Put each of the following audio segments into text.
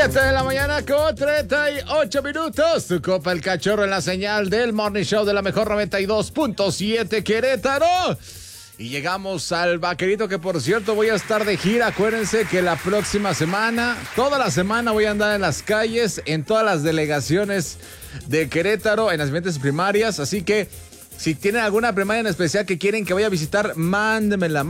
7 de la mañana con 38 minutos. Tu copa El Cachorro en la señal del Morning Show de la mejor 92.7 Querétaro. Y llegamos al Vaquerito, que por cierto voy a estar de gira. Acuérdense que la próxima semana, toda la semana voy a andar en las calles, en todas las delegaciones de Querétaro, en las diferentes primarias. Así que si tienen alguna primaria en especial que quieren que vaya a visitar, mándenmela al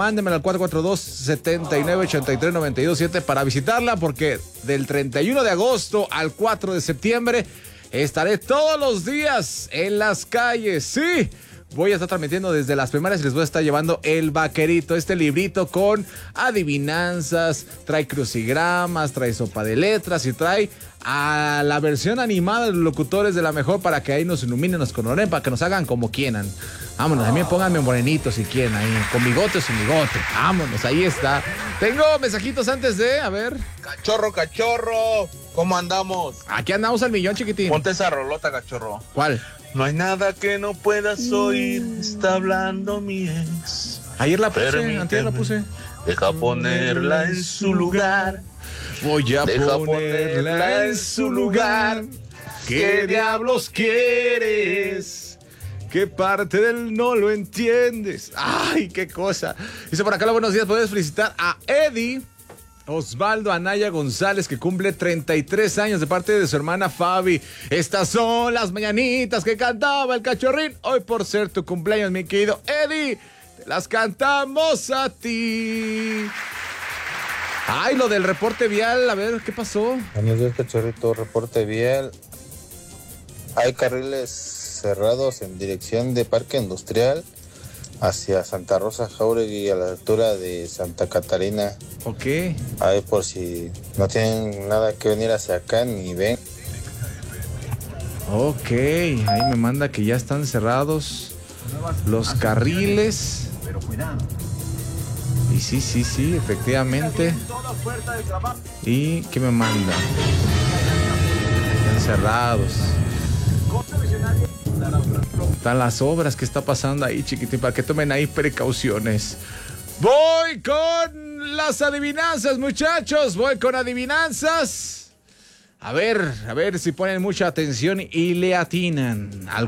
442-7983-927 para visitarla, porque del 31 de agosto al 4 de septiembre estaré todos los días en las calles. Sí, voy a estar transmitiendo desde las primarias y les voy a estar llevando El Vaquerito, este librito con adivinanzas, trae crucigramas, trae sopa de letras y trae a la versión animada de los locutores de la mejor, para que ahí nos iluminen, nos coloren, para que nos hagan como quieran. Vámonos, también pónganme morenito si quieren, ahí, con bigote o sin bigote. Vámonos, ahí está. Tengo mensajitos antes de, a ver. Cachorro, ¿cómo andamos? Aquí andamos al millón, chiquitín. Ponte esa rolota, cachorro. ¿Cuál? No hay nada que no puedas oír, está hablando mi ex. Ayer la puse, Permíteme, antier la puse. Deja ponerla en su lugar. Voy a Deja ponerla en su lugar. ¿Qué diablos quieres? ¿Qué parte del no lo entiendes? ¡Ay, qué cosa! Dice por acá, buenos días, puedes felicitar a Eddie Osvaldo Anaya González, que cumple 33 años, de parte de su hermana Fabi. Estas son las mañanitas que cantaba el Cachorrín. Hoy, por ser tu cumpleaños, mi querido Eddie, te las cantamos a ti. Ay, lo del reporte vial, a ver, ¿qué pasó? Buenos días, Cachorrito, reporte vial. Hay carriles cerrados en dirección de Parque Industrial hacia Santa Rosa Jáuregui, a la altura de Santa Catarina. Ok. Ahí por si no tienen nada que venir hacia acá, ni ven. Ok, ahí me manda que ya están cerrados los carriles. Pero cuidado. Y sí, efectivamente. ¿Y qué me manda? Están cerrados. Están las obras. ¿Qué está pasando ahí, chiquitín? Para que tomen ahí precauciones. Voy con las adivinanzas, muchachos. Voy con adivinanzas. A ver si ponen mucha atención y le atinan al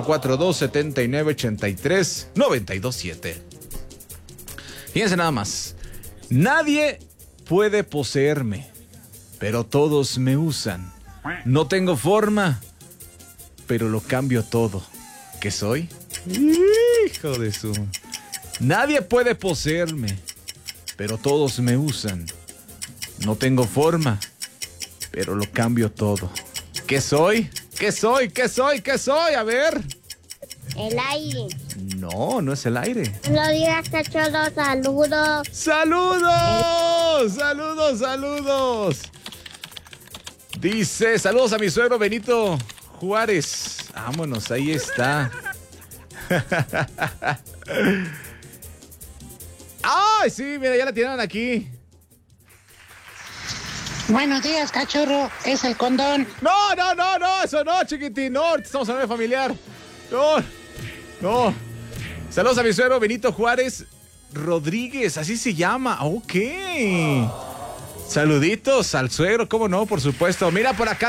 442-7983-927. Fíjense nada más. Nadie puede poseerme, pero todos me usan. No tengo forma, pero lo cambio todo. ¿Qué soy? Hijo de su... Nadie puede poseerme, pero todos me usan. No tengo forma, pero lo cambio todo. ¿Qué soy? ¿Qué soy? ¿Qué soy? ¿Qué soy? A ver. El aire. No, no es el aire. No digas, Cachorro, saludos. ¡Saludos! ¡Saludos! Dice, saludos a mi suegro Benito Juárez. Vámonos, ahí está. ¡Ay, sí! Mira, ya la tienen aquí. Buenos días, Cachorro. Es el condón. No, eso no, chiquitín. No, estamos hablando de familiar. No. Saludos a mi suegro Benito Juárez Rodríguez, así se llama. Ok. Saluditos al suegro, cómo no, por supuesto. Mira por acá.